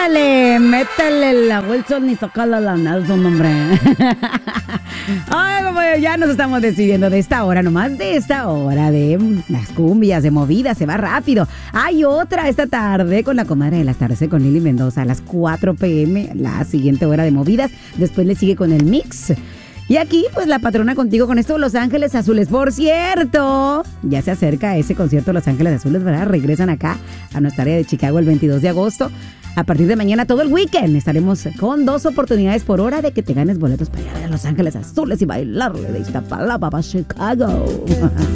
métele la Wilson y sacala la Nelson, hombre. Ay, pues ya nos estamos despidiendo de esta hora, nomás de esta hora de las cumbias, de movidas, se va rápido. Hay otra esta tarde con la comadre de las tardes, con Lili Mendoza, a las 4 p.m., la siguiente hora de movidas. Después le sigue con el mix. Y aquí, pues, la patrona contigo con esto de Los Ángeles Azules. Por cierto, ya se acerca ese concierto de Los Ángeles Azules, ¿verdad? Regresan acá a nuestra área de Chicago el 22 de agosto. A partir de mañana, todo el weekend, estaremos con 2 oportunidades por hora de que te ganes boletos para ir a Los Ángeles Azules y bailarle de Iztapalapa para Chicago.